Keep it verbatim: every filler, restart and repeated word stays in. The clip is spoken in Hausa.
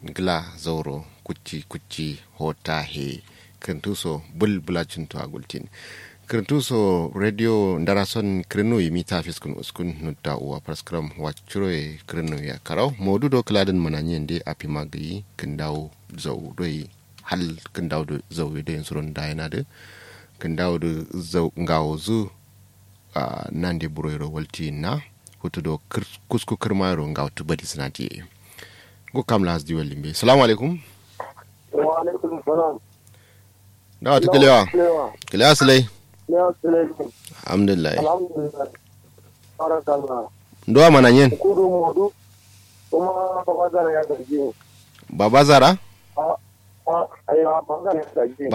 gla zauro kucci kucci hota he krentuso bulbulacin to agultin krentuso radio ndarason krenu yimita fiskun uskun nutta uwa praskram wachroe krenu ya karau modudo kladen mananyende api magi kendaw zaw doi hal kendaw do zaw de suron daynade kendaw do zaw ngawzu a nande buroyro waltina hutudo kusku kirmayro ngawtu badi sanati go kam las di walimbe. Assalamu alaikum. Wa alaikum salam. Dawa ta kalewa. Kalewa sulai. Ya sulai. Alhamdulillah. Alhamdulillah. Barakallah. Ndo mana nyen? Kudu modu. Kuma baba zara ya gaji. Baba zara? Ah, ah, ayo baba zara ya gaji.